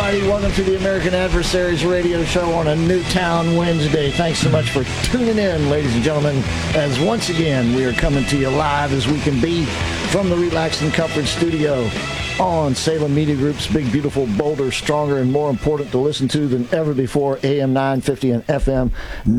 everybody. Welcome to the American Adversaries Radio Show on a Newtown Wednesday. Thanks so much for tuning in, ladies and gentlemen, as once again we are coming to you live as we can be from the Relax and Comfort Studio on Salem Media Group's big, beautiful, bolder, stronger, and more important to listen to than ever before, AM 950 and FM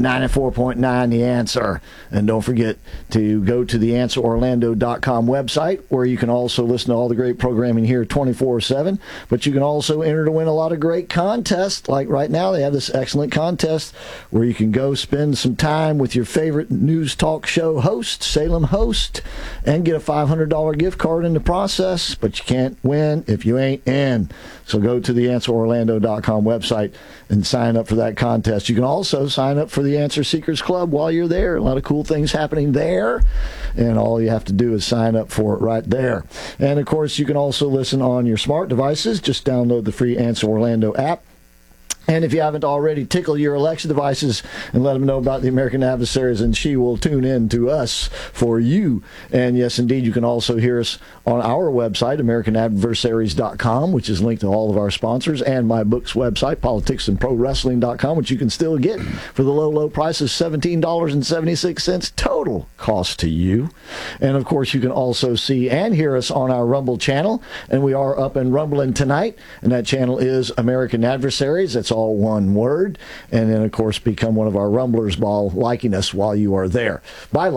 94.9, The Answer. And don't forget to go to the AnswerOrlando.com website, where you can also listen to all the great programming here 24/7. But you can also enter to win a lot of great contests. Like right now, they have this excellent contest where you can go spend some time with your favorite news talk show host, Salem host, and get a $500 gift card in the process. But you can't win if you ain't in. So go to the AnswerOrlando.com website and sign up for that contest. You can also sign up for the Answer Seekers Club while you're there. A lot of cool things happening there, and all you have to do is sign up for it right there. And, of course, you can also listen on your smart devices. Just download the free Answer Orlando app. And if you haven't already, tickle your Alexa devices and let them know about the American Adversaries, and she will tune in to us for you. And yes, indeed, you can also hear us on our website, AmericanAdversaries.com, which is linked to all of our sponsors, and my book's website, PoliticsandProWrestling.com, which you can still get for the low, low price of $17.76 total cost to you. And, of course, you can also see and hear us on our Rumble channel, and we are up and rumbling tonight, and that channel is American Adversaries. That's all one word. And then, of course, become one of our Rumblers by liking us while you are there. All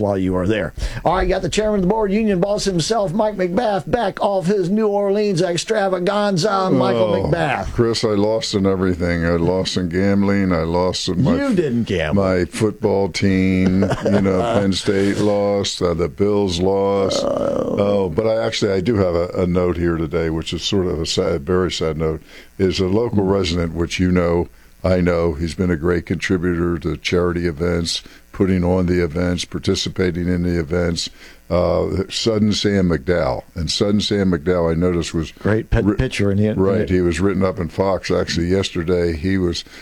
right, got the chairman of the board, union boss himself, Mike McBath, back off his New Orleans extravaganza. Michael McBath. Chris, I lost in everything. I lost in gambling. I lost in You didn't gamble. My football team. Penn State lost. The Bills lost. But I do have a note here today, which is sort of a very sad note. Is a local resident, which I know, he's been a great contributor to charity events, putting on the events, participating in the events. Sudden Sam McDowell. And Sudden Sam McDowell, I noticed, was great pitcher in the right. He was written up in Fox actually yesterday. He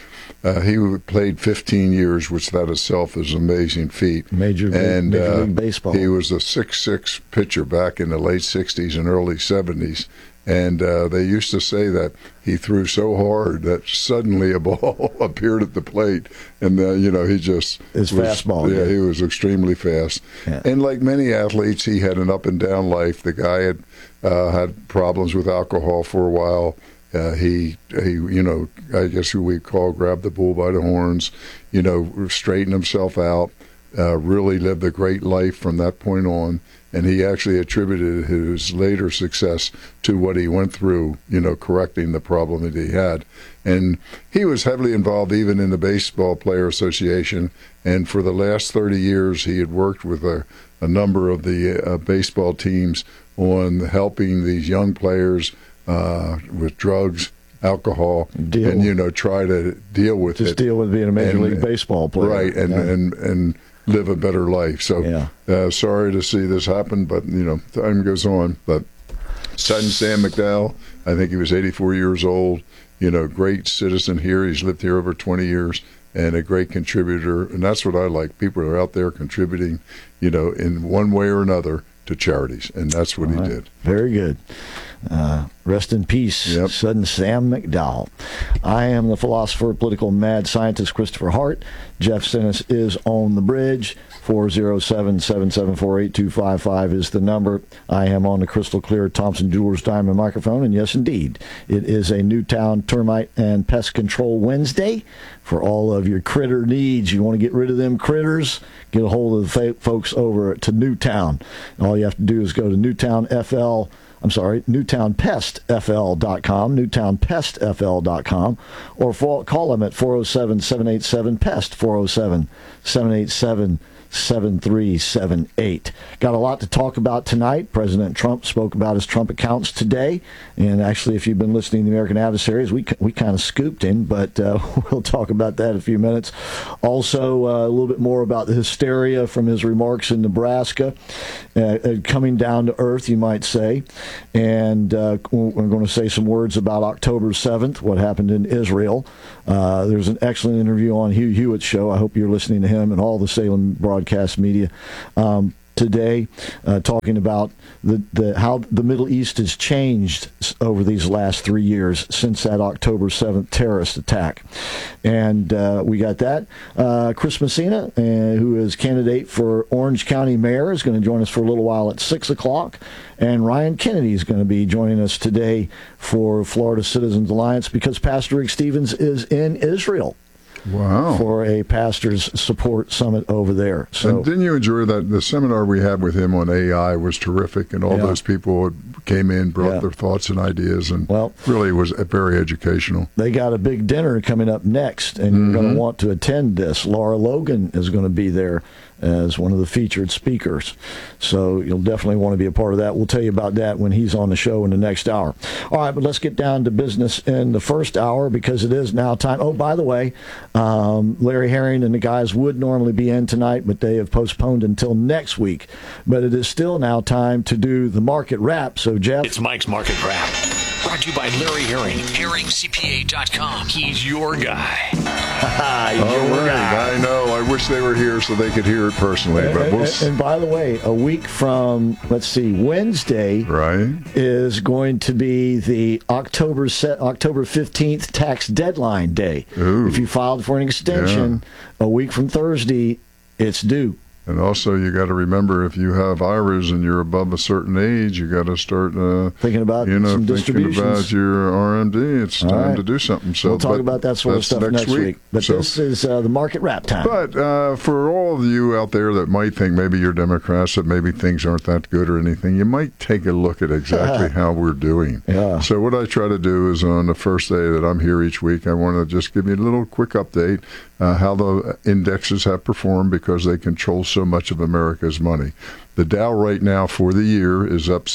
played 15 years, which that itself is an amazing feat. Major League Baseball. He was a 6'6" pitcher back in the late 60s and early 70s. And they used to say that he threw so hard that suddenly a ball appeared at the plate, and he just his fastball. Yeah, he was extremely fast. Yeah. And like many athletes, he had an up and down life. The guy had problems with alcohol for a while. He I guess who we call grab the bull by the horns. Straighten himself out. Really lived a great life from that point on. And he actually attributed his later success to what he went through, correcting the problem that he had. And he was heavily involved even in the Baseball Player Association. And for the last 30 years, he had worked with a number of the baseball teams on helping these young players with drugs, alcohol, and, try to deal with it. Just deal with being a Major League Baseball player. Right, and live a better life. So sorry to see this happen, but time goes on. But Sudden Sam McDowell, I think he was 84 years old, great citizen here. He's lived here over 20 years and a great contributor, and that's what I like. People are out there contributing, in one way or another to charities, and that's what he did. Very good. Rest in peace, Sudden Sam McDowell. I am the philosopher, political mad scientist Christopher Hart. Jeff Stennis is on the bridge. 407-774-8255 is the number. I am on the crystal clear Thompson Jewelers Diamond microphone, and yes, indeed, it is a Newtown Termite and Pest Control Wednesday for all of your critter needs. You want to get rid of them critters? Get a hold of the folks over to Newtown. All you have to do is go to NewtownPestFL.com, NewtownPestFL.com, or call them at 407-787-PEST, 407-787-7378. Got a lot to talk about tonight. President Trump spoke about his Trump accounts today, and actually, if you've been listening to the American Adversaries, we kind of scooped him, but we'll talk about that in a few minutes. Also, a little bit more about the hysteria from his remarks in Nebraska, coming down to earth, you might say. And we're going to say some words about October 7th, what happened in Israel. There's an excellent interview on Hugh Hewitt's show. I hope you're listening to him and all the Salem broadcast media. today, talking about how the Middle East has changed over these last 3 years since that October 7th terrorist attack. And we got that. Chris Messina, who is candidate for Orange County Mayor, is going to join us for a little while at 6 o'clock. And Ryan Kennedy is going to be joining us today for Florida Citizens Alliance because Pastor Rick Stevens is in Israel. Wow. For a pastor's support summit over there. So, and didn't you enjoy that? The seminar we had with him on AI was terrific, and all those people came in, brought their thoughts and ideas, and really was very educational. They got a big dinner coming up next, and you're going to want to attend this. Laura Logan is going to be there as one of the featured speakers. So you'll definitely want to be a part of that. We'll tell you about that when he's on the show in the next hour. All right, but let's get down to business in the first hour because it is now time. Oh, by the way, Larry Herring and the guys would normally be in tonight, but they have postponed until next week. But it is still now time to do the market wrap. So, Jeff. It's Mike's Market Wrap. Brought to you by Larry Herring. HerringCPA.com. He's your guy. All right. I know. I wish they were here so they could hear it personally. But and by the way, a week from, Wednesday is going to be the October 15th tax deadline day. Ooh. If you filed for an extension, a week from Thursday, it's due. And also, you got to remember, if you have IRAs and you're above a certain age, you got to start thinking about some distributions. Thinking about your RMD. It's time to do something. So we'll talk about that sort of stuff next week. But this is the market wrap time. But for all of you out there that might think maybe you're Democrats, that maybe things aren't that good or anything, you might take a look at exactly how we're doing. Yeah. So what I try to do is on the first day that I'm here each week, I want to just give you a little quick update how the indexes have performed because they control so much of America's money. The Dow right now for the year is up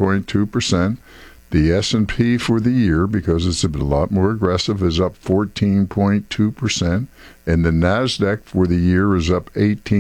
7.2%. The S&P for the year, because it's a lot more aggressive, is up 14.2%. And the NASDAQ for the year is up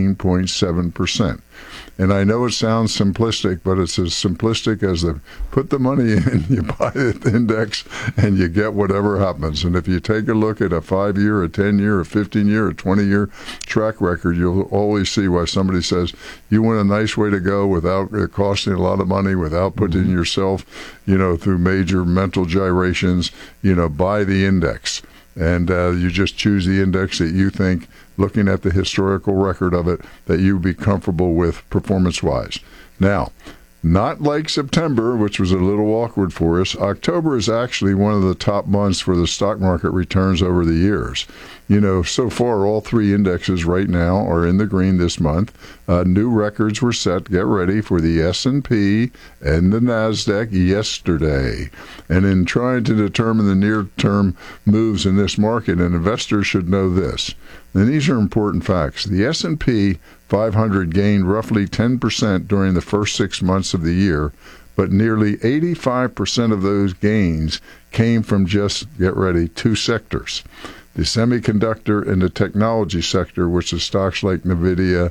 18.7%. And I know it sounds simplistic, but it's as simplistic as put the money in, you buy the index, and you get whatever happens. And if you take a look at a 5-year, a 10-year, a 15-year, a 20-year track record, you'll always see why somebody says you want a nice way to go without it costing a lot of money, without putting yourself, through major mental gyrations, buy the index. And you just choose the index that you think, looking at the historical record of it, that you'd be comfortable with performance-wise. Now, not like September, which was a little awkward for us. October is actually one of the top months for the stock market returns over the years. So far, all three indexes right now are in the green this month. New records were set. Get ready for the S&P and the NASDAQ yesterday. And in trying to determine the near-term moves in this market, an investor should know this. And these are important facts. The S&P 500 gained roughly 10% during the first 6 months of the year, but nearly 85% of those gains came from just, get ready, two sectors. The semiconductor and the technology sector, which is stocks like NVIDIA,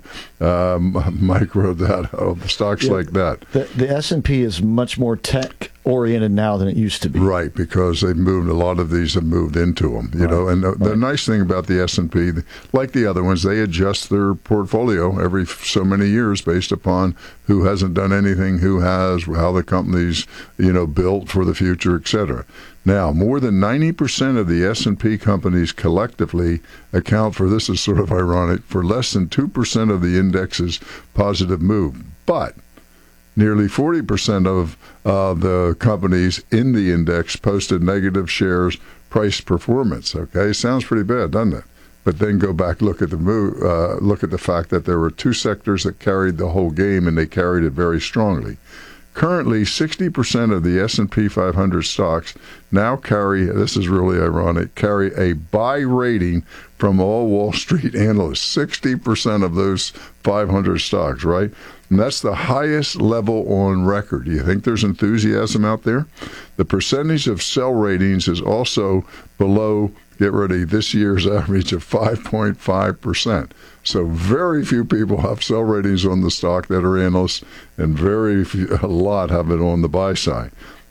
Microdata, stocks like that. The S&P is much more tech-oriented now than it used to be. Right, because they've moved, a lot of these have moved into them, And the nice thing about the S&P, like the other ones, they adjust their portfolio every so many years based upon who hasn't done anything, who has, how the company's, built for the future, et cetera. Now, more than 90% of the S&P companies collectively account for, this is sort of ironic, for less than 2% of the index's positive move. But nearly 40% of the companies in the index posted negative shares price performance. Okay, sounds pretty bad, doesn't it? But then go back, look at the fact that there were two sectors that carried the whole game, and they carried it very strongly. Currently, 60% of the S&P 500 stocks now carry, this is really ironic, carry a buy rating from all Wall Street analysts. 60% of those 500 stocks, right? And that's the highest level on record. Do you think there's enthusiasm out there? The percentage of sell ratings is also below, get ready, this year's average of 5.5%. So very few people have sell ratings on the stock that are analysts, and a lot have it on the buy side.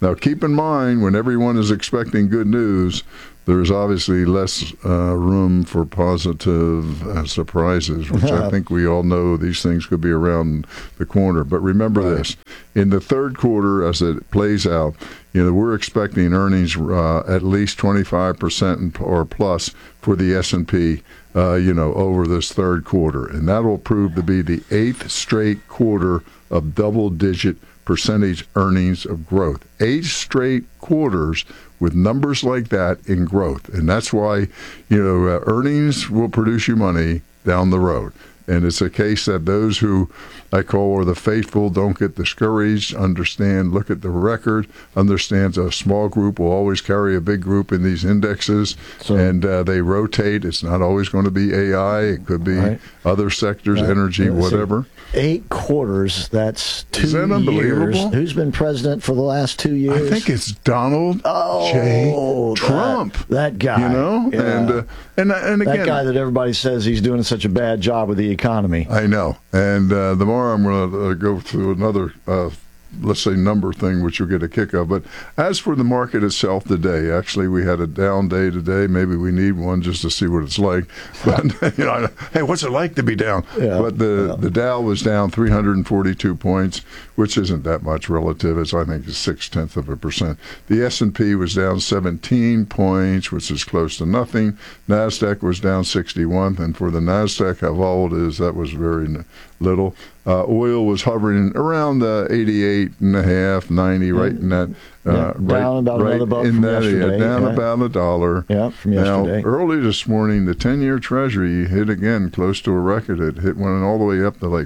Now, keep in mind, when everyone is expecting good news, there's obviously less room for positive surprises, which I think we all know these things could be around the corner. But remember this, in the third quarter, as it plays out, we're expecting earnings at least 25% or plus for the S&P, over this third quarter. And that will prove to be the 8th straight quarter of double-digit percentage earnings of growth. 8 straight quarters with numbers like that in growth. And that's why, earnings will produce you money down the road. And it's a case that those who I call are the faithful don't get discouraged, understand, look at the record, understands a small group will always carry a big group in these indexes, and they rotate. It's not always going to be AI. It could be other sectors, energy, whatever. 8 quarters, that's 2 Is that unbelievable? years. Who's been president for the last 2 years? I think it's Donald J. Trump. That guy. Yeah. And again, that guy that everybody says he's doing such a bad job with the economy. I know. And the more I'm going to go through another, let's say, number thing, which you'll get a kick of. But as for the market itself today, actually, we had a down day today. Maybe we need one just to see what it's like. But, hey, what's it like to be down? Yeah. But the Dow was down 342 points, which isn't that much relative. It's, I think, 0.6%. The S&P was down 17 points, which is close to nothing. NASDAQ was down 61. And for the NASDAQ, how old it is, that was very little. Oil was hovering around 88.5, 90, right in that. Down about another buck from yesterday. Down about $1. Yeah, from yesterday. Now, early this morning, the 10-year Treasury hit again close to a record. It went all the way up to like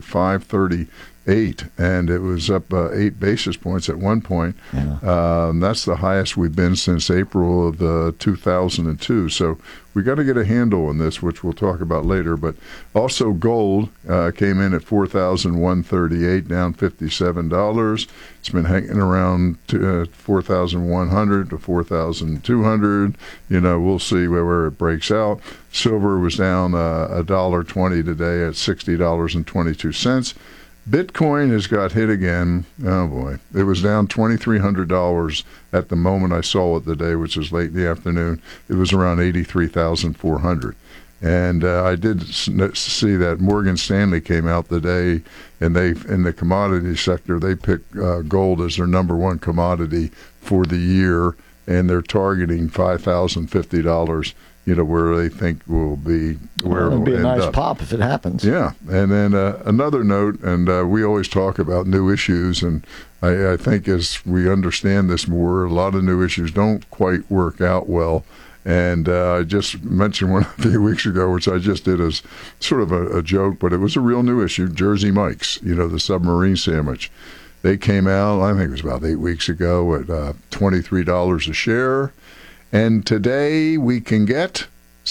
538, and it was up 8 basis points at one point. Yeah. That's the highest we've been since April of 2002. So we got to get a handle on this, which we'll talk about later. But also gold came in at $4,138, down $57. It's been hanging around 4,100 to 4,200. We'll see where it breaks out. Silver was down $1.20 today at $60.22. Bitcoin has got hit again. Oh, boy. It was down $2,300 at the moment I saw it today, which was late in the afternoon. It was around 83,400. And I did see that Morgan Stanley came out today, and they, in the commodity sector, they picked gold as their number one commodity for the year, and they're targeting $5,050. Where they think will be where it'll be a nice up. Pop if it happens. Yeah, and then another note, and we always talk about new issues, and I think as we understand this more, a lot of new issues don't quite work out well. And I just mentioned one a few weeks ago, which I just did as sort of a joke, but it was a real new issue, Jersey Mike's, the submarine sandwich. They came out, I think it was about 8 weeks ago, at $23 a share. And today we can get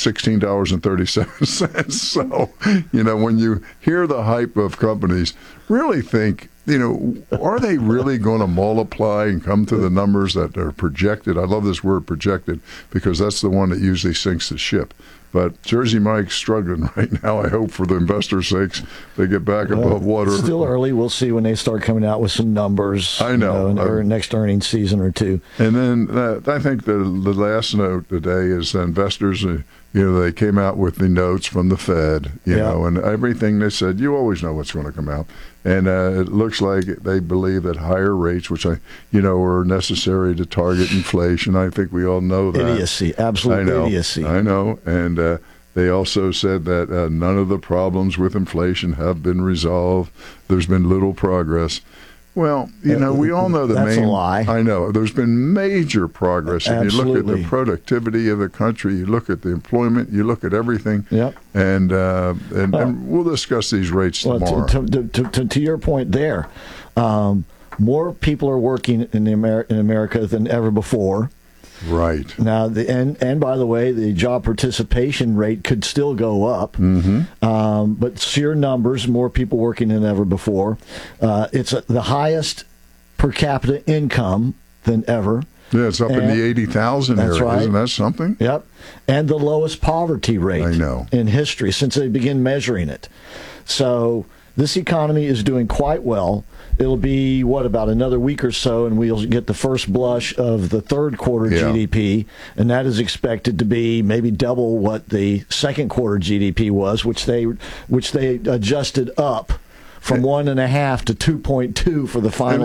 $16.37. So, when you hear the hype of companies, really think, are they really going to multiply and come to the numbers that are projected? I love this word projected because that's the one that usually sinks the ship. But Jersey Mike's struggling right now. I hope for the investors' sakes they get back above water. It's still early. We'll see when they start coming out with some numbers. I know. In our next earnings season or two. And then I think the last note today is the investors, they came out with the notes from the Fed, and everything they said, you always know what's going to come out. And it looks like they believe that higher rates, which are necessary to target inflation. I think we all know that. Idiocy, absolute idiocy. I know. And they also said that none of the problems with inflation have been resolved. There's been little progress. Well, we all know the that's main. A lie. I know. There's been major progress. And you look at the productivity of the country, you look at the employment, you look at everything. Yep. And we'll discuss these rates tomorrow. To your point there, more people are working in America than ever before. Right. Now, and by the way, the job participation rate could still go up. Mm-hmm. But sheer numbers, more people working than ever before. It's the highest per capita income than ever. Yeah, it's up in the 80,000 area. Right. Isn't that something? Yep. And the lowest poverty rate in history since they began measuring it. So this economy is doing quite well. it'll be, about another week or so, and we'll get the first blush of the third quarter GDP, and that is expected to be maybe double what the second quarter GDP was, which they adjusted up from 1.5 to 2.2 for the final